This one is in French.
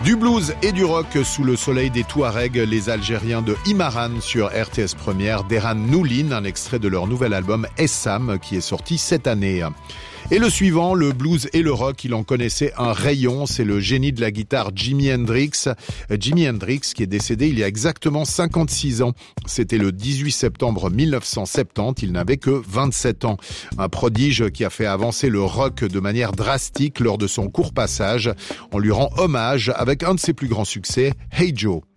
Du blues et du rock sous le soleil des Touaregs, les Algériens de Imaran sur RTS Première, Deran Noulin, un extrait de leur nouvel album Essam qui est sorti cette année. Et le suivant, le blues et le rock, il en connaissait un rayon, c'est le génie de la guitare Jimi Hendrix. Jimi Hendrix qui est décédé il y a exactement 56 ans. C'était le 18 septembre 1970, il n'avait que 27 ans. Un prodige qui a fait avancer le rock de manière drastique lors de son court passage. On lui rend hommage avec un de ses plus grands succès, Hey Joe.